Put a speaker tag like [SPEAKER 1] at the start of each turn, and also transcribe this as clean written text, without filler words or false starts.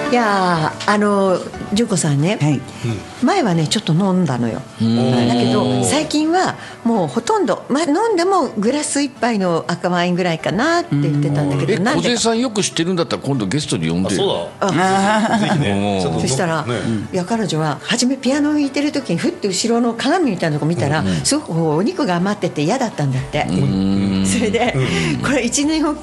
[SPEAKER 1] いや純子さんね、
[SPEAKER 2] はい、
[SPEAKER 1] 前はねちょっと飲んだのよ。だけど最近はもうほとんど、飲んでもグラス一杯の赤ワインぐらいかなって言ってたんだけど、なんでか
[SPEAKER 3] 小杉さんよく知ってるんだったら今度ゲストに呼んでよ。
[SPEAKER 4] そうだぜひね。
[SPEAKER 1] そしたら、いや彼女は初めピアノを弾いてる時にふって後ろの鏡みたいなとこ見たら、すごくお肉が余ってて嫌だったんだって。それでこれ1年おき